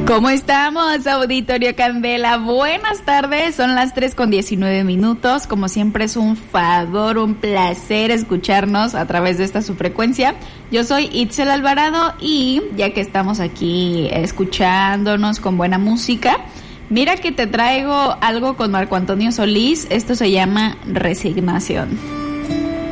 ¿Cómo estamos, Auditorio Candela? Buenas tardes, son las 3:19. Como siempre es un favor, un placer escucharnos a través de esta su frecuencia. Yo soy Itzel Alvarado y ya que estamos aquí escuchándonos con buena música, mira que te traigo algo con Marco Antonio Solís. Esto se llama Resignación.